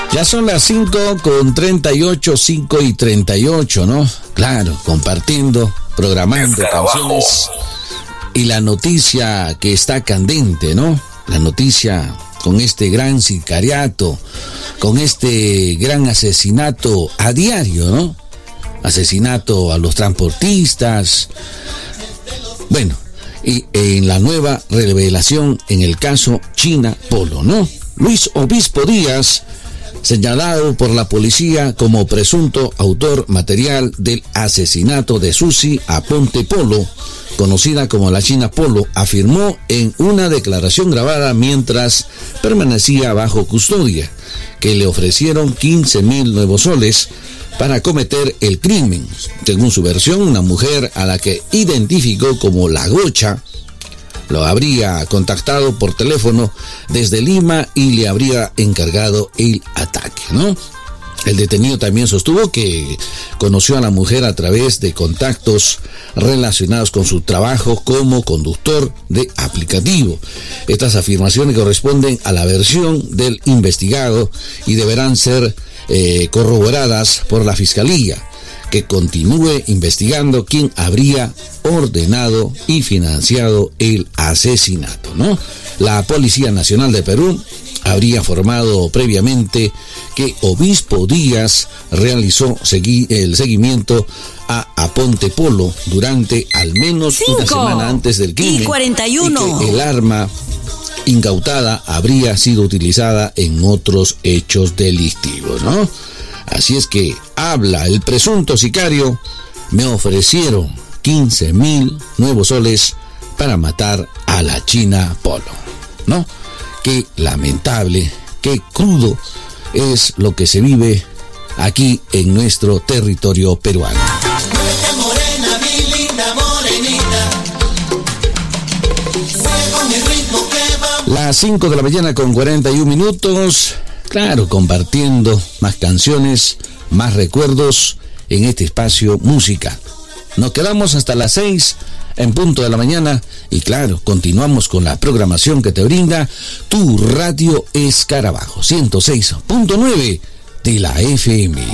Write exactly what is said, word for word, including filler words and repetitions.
Ya son las cinco con treinta y ocho, cinco y treinta y ocho, ¿no? Claro, compartiendo, programando canciones. Y la noticia que está candente, ¿no? La noticia con este gran sicariato, con este gran asesinato a diario, ¿no? Asesinato a los transportistas. Bueno, y en la nueva revelación en el caso China Polo, ¿no? Luis Obispo Díaz, señalado por la policía como presunto autor material del asesinato de Susi Aponte Polo, conocida como la China Polo, afirmó en una declaración grabada mientras permanecía bajo custodia que le ofrecieron quince mil nuevos soles para cometer el crimen. Según su versión, una mujer a la que identificó como La Gocha lo habría contactado por teléfono desde Lima y le habría encargado el ataque, ¿no? El detenido también sostuvo que conoció a la mujer a través de contactos relacionados con su trabajo como conductor de aplicativo. Estas afirmaciones corresponden a la versión del investigado y deberán ser eh, corroboradas por la Fiscalía, que continúe investigando quién habría ordenado y financiado el asesinato, ¿no? La Policía Nacional de Perú habría informado previamente que Obispo Díaz realizó segui- el seguimiento a Aponte Polo durante al menos una semana antes del crimen y cuarenta y uno. Y que el arma incautada habría sido utilizada en otros hechos delictivos, ¿no? Así es que habla el presunto sicario: me ofrecieron quince mil nuevos soles para matar a la China Polo, ¿no? Qué lamentable, qué crudo es lo que se vive aquí en nuestro territorio peruano. Morena, mi linda morenita. Según el ritmo que va. Las cinco de la mañana con cuarenta y un minutos. Claro, compartiendo más canciones, más recuerdos en este espacio música. Nos quedamos hasta las seis en punto de la mañana y claro, continuamos con la programación que te brinda tu Radio Escarabajo ciento seis punto nueve de la F M.